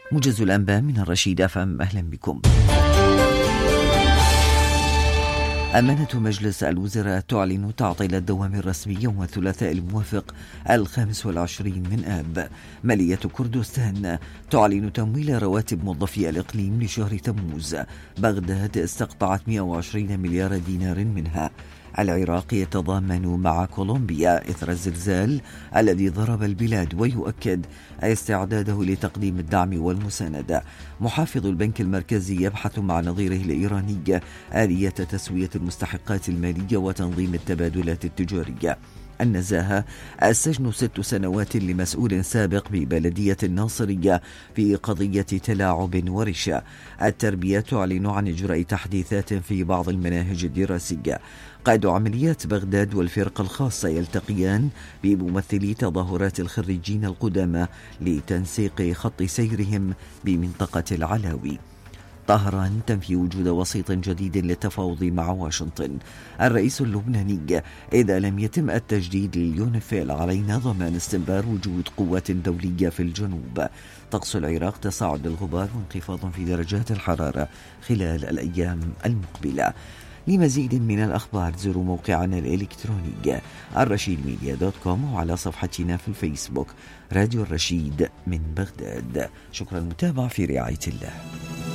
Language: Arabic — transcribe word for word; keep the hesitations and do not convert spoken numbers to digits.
موجز الأنباء من الرشيد أف أم، أهلا بكم. أمانة مجلس الوزراء تعلن تعطيل الدوام الرسمي يوم الثلاثاء الموافق الخامس والعشرين من آب. مالية كردستان تعلن تمويل رواتب موظفي الإقليم لشهر تموز. بغداد استقطعت مئة وعشرين مليار دينار منها. العراق يتضامن مع كولومبيا إثر الزلزال الذي ضرب البلاد ويؤكد استعداده لتقديم الدعم والمساندة. محافظ البنك المركزي يبحث مع نظيره الإيراني آلية تسوية المستحقات المالية وتنظيم التبادلات التجارية. النزاهة: السجن ست سنوات لمسؤول سابق ببلدية الناصرية في قضية تلاعب ورشا. التربية تعلن عن إجراء تحديثات في بعض المناهج الدراسية. قائد عمليات بغداد والفرقة الخاصة يلتقيان بممثلي تظاهرات الخريجين القدامى لتنسيق خط سيرهم بمنطقة العلاوي. طهران تنفي وجود وسيط جديد للتفاوض مع واشنطن. الرئيس اللبناني: إذا لم يتم التجديد لليونيفيل علينا ضمان استمرار وجود قوات دولية في الجنوب. طقس العراق: تصاعد الغبار وانخفاض في درجات الحرارة خلال الأيام المقبلة. لمزيد من الأخبار زوروا موقعنا الإلكتروني الرشيد ميديا دوت كوم وعلى صفحتنا في الفيسبوك راديو الرشيد من بغداد. شكرا للمتابعة، في رعاية الله.